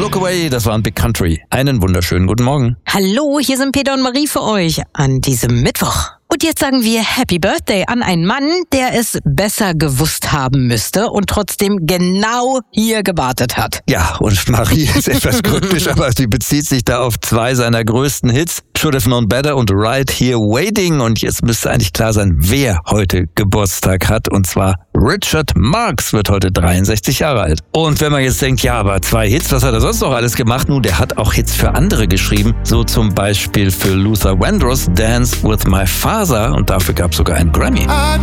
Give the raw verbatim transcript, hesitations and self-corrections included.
Look Away, das war ein Big Country. Einen wunderschönen guten Morgen. Hallo, hier sind Peter und Marie für euch an diesem Mittwoch. Und jetzt sagen wir Happy Birthday an einen Mann, der es besser gewusst haben müsste und trotzdem genau hier gewartet hat. Ja, und Marie ist etwas kryptisch, aber sie bezieht sich da auf zwei seiner größten Hits, Should Have Known Better und Right Here Waiting. Und jetzt müsste eigentlich klar sein, wer heute Geburtstag hat. Und zwar Richard Marx wird heute dreiundsechzig Jahre alt. Und wenn man jetzt denkt, ja, aber zwei Hits, was hat er sonst noch alles gemacht? Nun, der hat auch Hits für andere geschrieben, so zum Beispiel für Luther Vandross, Dance with My Father. Und dafür gab es sogar einen Grammy.